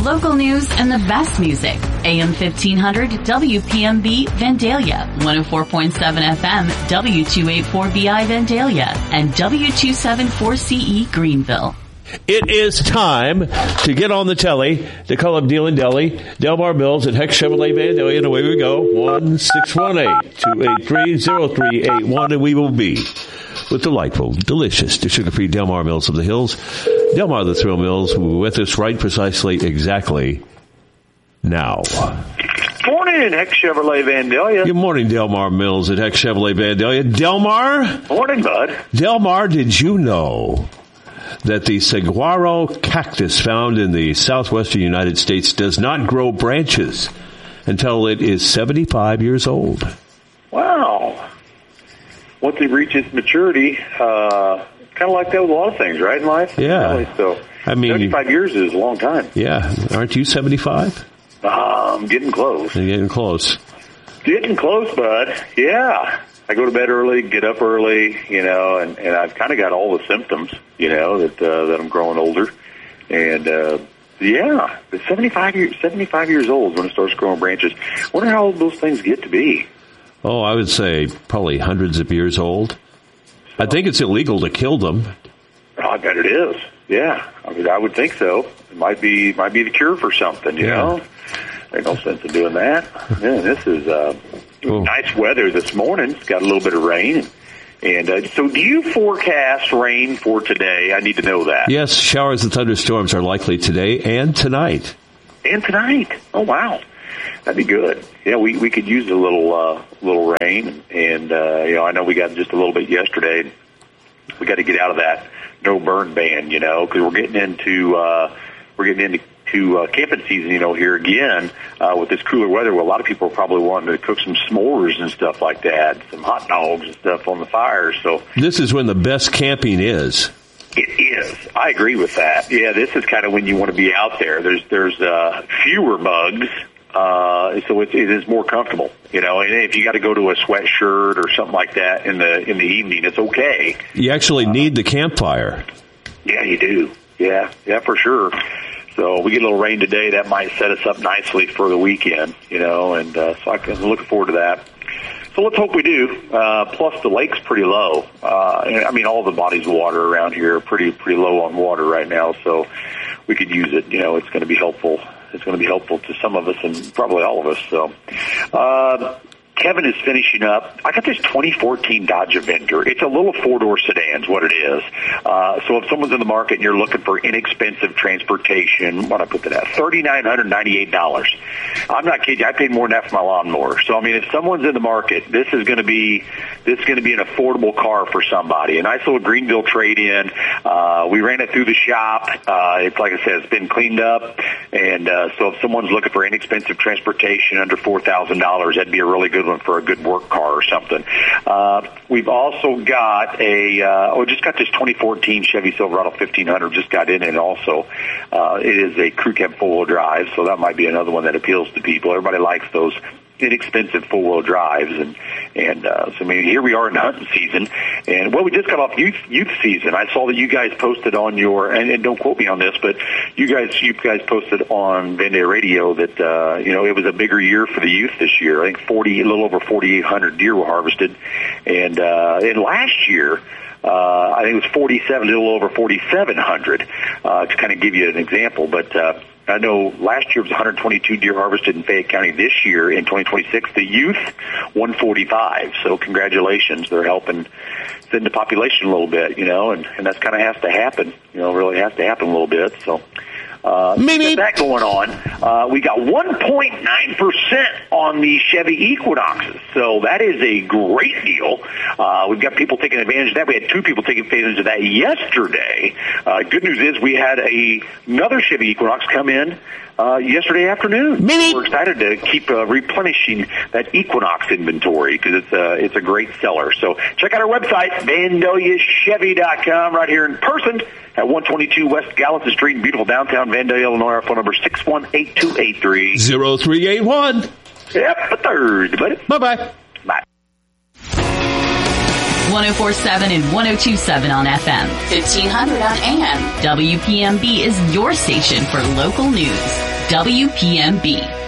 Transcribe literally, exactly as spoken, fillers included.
Local news and the best music. A M fifteen hundred W P M B Vandalia, one oh four point seven F M W two eighty-four B I Vandalia, and W two seventy-four C E Greenville. It is time to get on the telly to call up Deal and Deli, Delmar Mills at Hex Chevrolet Vandalia, and away we go. one six one eight, two eight three, zero three eight one, and we will be with delightful, delicious, the sugar-free Delmar Mills of the Hills. Delmar the Thrill Mills with us right precisely exactly now. Morning, Hex Chevrolet Vandalia. Good morning, Delmar Mills at Hex Chevrolet Vandalia. Delmar? Morning, bud. Delmar, did you know that the saguaro cactus found in the southwestern United States does not grow branches until it is seventy-five years old? Wow. Once it reaches maturity, uh, kind of like that with a lot of things, right, in life? Yeah. Really, so, I mean, seventy-five years is a long time. Yeah. Aren't you seventy-five? Um, getting close. You're getting close. Getting close, bud. Yeah. I go to bed early, get up early, you know, and, and I've kind of got all the symptoms, you know, that uh, that I'm growing older. And, uh, yeah, it's seventy-five years, seventy-five years old when it starts growing branches. Wonder how old those things get to be. Oh, I would say probably hundreds of years old. So, I think it's illegal to kill them. Oh, I bet it is. Yeah, I mean, I would think so. It might be might be the cure for something, you yeah. know. There's no sense in doing that. Man, this is uh, nice weather this morning. It's got a little bit of rain. And uh, so do you forecast rain for today? I need to know that. Yes, showers and thunderstorms are likely today and tonight. And tonight. Oh, wow. That'd be good. Yeah, we, we could use a little uh, little rain. And, uh, you know, I know we got just a little bit yesterday. We got to get out of that no burn ban, you know, because we're getting into uh, we're getting into to uh, camping season, you know, here again uh, with this cooler weather. Where a lot of people are probably wanting to cook some s'mores and stuff like that, some hot dogs and stuff on the fire. So this is when the best camping is. It is. I agree with that. Yeah, this is kind of when you want to be out there. There's there's uh, fewer bugs. Uh, so it, it is more comfortable, you know, and if you got to go to a sweatshirt or something like that in the, in the evening, it's okay. You actually uh, need the campfire. Yeah, you do. Yeah. Yeah, for sure. So we get a little rain today. That might set us up nicely for the weekend, you know, and, uh, so I'm looking forward to that. So let's hope we do. Uh, plus the lake's pretty low. Uh, I mean, all the bodies of water around here are pretty, pretty low on water right now. So we could use it. You know, it's going to be helpful. It's going to be helpful to some of us and probably all of us. So, uh, Kevin is finishing up. I got this twenty fourteen Dodge Avenger. It's a little four-door sedan is what it is. Uh, so if someone's in the market and you're looking for inexpensive transportation, what I put that at? three thousand nine hundred ninety-eight dollars. I'm not kidding you. I paid more than that for my lawnmower. So, I mean, if someone's in the market, this is going to be, this is going to be an affordable car for somebody. A nice little Greenville trade-in. Uh, we ran it through the shop. Uh, it's like I said, it's been cleaned up. And, uh, so if someone's looking for inexpensive transportation under four thousand dollars, that'd be a really good one for a good work car or something. Uh, we've also got a, uh, oh, just got this twenty fourteen Chevy Silverado fifteen hundred, just got in it also. Uh, it is a crew cab four-wheel drive, so that might be another one that appeals to people. Everybody likes those inexpensive four-wheel drives, and and uh, so I mean, here we are in hunting season, and well, we just got off youth youth season. I saw that you guys posted on your, and, and don't quote me on this, but you guys you guys posted on Vandalia Radio that uh, you know, it was a bigger year for the youth this year. I think forty, a little over forty-eight hundred deer were harvested, and uh, and last year. Uh, I think it was forty-seven, a little over forty-seven hundred, uh, to kind of give you an example. But, uh, I know last year was one hundred twenty-two deer harvested in Fayette County. This year, in twenty twenty-six, the youth, one forty-five. So congratulations. They're helping send the population a little bit, you know, and, and that's kind of has to happen, you know, really has to happen a little bit. So, uh, with that going on, uh, we got one point nine percent on the Chevy Equinoxes. So that is a great deal. Uh, we've got people taking advantage of that. We had two people taking advantage of that yesterday. Uh, good news is we had a, another Chevy Equinox come in, uh, yesterday afternoon. Mini. We're excited to keep, uh, replenishing that Equinox inventory because it's a, it's a great seller. So check out our website, Vandalia Chevy dot com, right here in person at one twenty-two West Gallatin Street in beautiful downtown Vandalia, Illinois. Our phone number is six one eight, two eight three, zero three eight one. Yep, a third, buddy. Bye-bye. Bye. one oh four point seven and one oh two point seven on F M. fifteen hundred on A M. W P M B is your station for local news. W P M B.